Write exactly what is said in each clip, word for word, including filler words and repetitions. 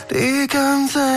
你敢知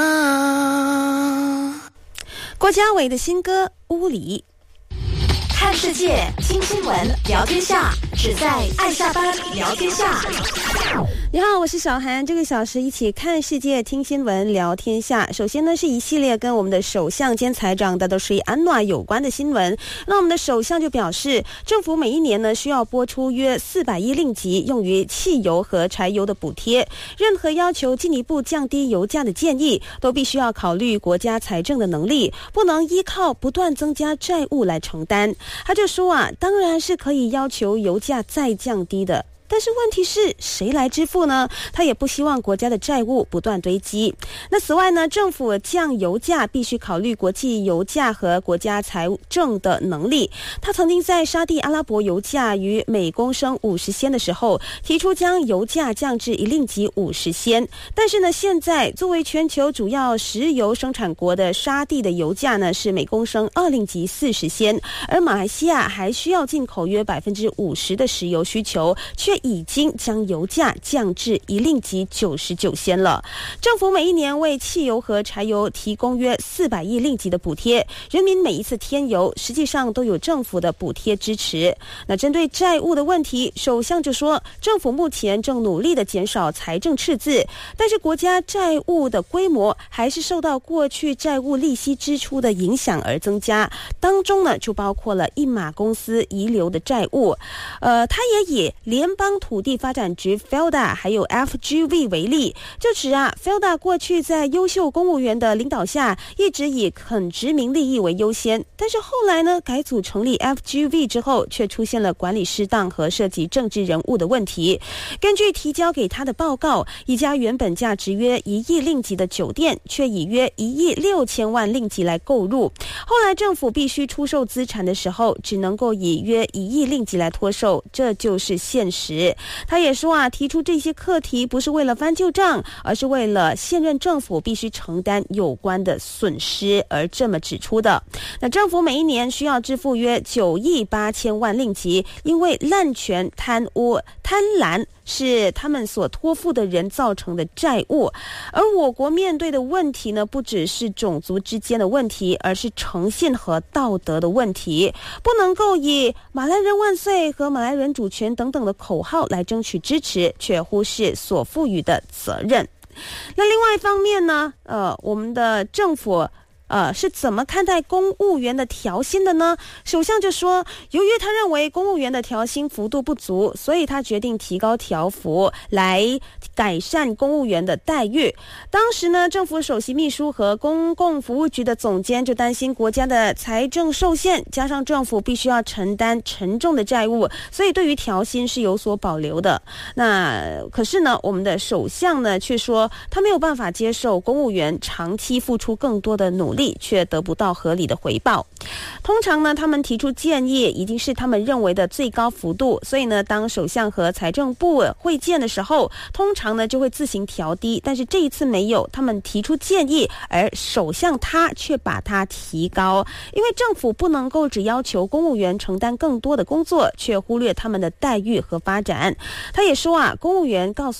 影？ 郭家伟的新歌《屋里》。 看世界，听新闻，聊天下，只在爱下班聊天下。 你好，我是小韩，这个小时一起看世界、听新闻、聊天下。首先呢，是一系列跟我们的首相兼财长的都是安娜有关的新闻。那我们的首相就表示，政府每一年呢需要拨出约四百亿令吉用于汽油和柴油的补贴。任何要求进一步降低油价的建议，都必须要考虑国家财政的能力，不能依靠不断增加债务来承担。他就说啊，当然是可以要求油价再降低的。但是问题是谁来支付呢？他也不希望国家的债务不断堆积。那此外呢，政府降油价必须考虑国际油价和国家财政的能力。他曾经在沙地阿拉伯油价于每公升五十仙的时候，提出将油价降至一令吉五十仙。但是呢，现在作为全球主要石油生产国的沙地的油价呢是每公升二令吉四十仙，而马来西亚还需要进口约百分之五十的石油需求，却已经将油价降至一令吉九十九仙了。政府每一年为汽油和柴油提供约四百亿令吉的补贴，人民每一次添油实际上都有政府的补贴支持。那针对债务的问题，首相就说，政府目前正努力的减少财政赤字，但是国家债务的规模还是受到过去债务利息支出的影响而增加，当中呢就包括了一马公司遗留的债务。呃，他也以联邦土地发展局 F E L D A 还有 F G V 为例，就指啊 F E L D A 过去在优秀公务员的领导下，一直以肯殖民利益为优先，但是后来呢改组成立 F G V 之后，却出现了管理失当和涉及政治人物的问题。根据提交给他的报告，一家原本价值约一亿令吉的酒店，却以约一亿六千万令吉来购入。后来政府必须出售资产的时候，只能够以约一亿令吉来脱售，这就是现实。他也说啊，提出这些课题不是为了翻旧账，而是为了现任政府必须承担有关的损失而这么指出的。那政府每一年需要支付约九亿八千万令吉，因为滥权、贪污、贪婪是他们所托付的人造成的债务。而我国面对的问题呢，不只是种族之间的问题，而是诚信和道德的问题。不能够以马来人万岁和马来人主权等等的口号来争取支持，却忽视所赋予的责任。那另外一方面呢，呃，我们的政府呃，是怎么看待公务员的调薪的呢？首相就说，由于他认为公务员的调薪幅度不足，所以他决定提高调幅来改善公务员的待遇。当时呢，政府首席秘书和公共服务局的总监就担心国家的财政受限，加上政府必须要承担沉重的债务，所以对于调薪是有所保留的。那可是呢，我们的首相呢却说，他没有办法接受公务员长期付出更多的努力，却得不到合理的回报。通常呢，他们提出建议已经是他们认为的最高幅度，所以呢，当首相和财政部会见的时候，通常呢就会自行调低，但是这一次没有，他们提出建议，而首相他却把它提高。因为政府不能够只要求公务员承担更多的工作，却忽略他们的待遇和发展。他也说啊，公务员告诉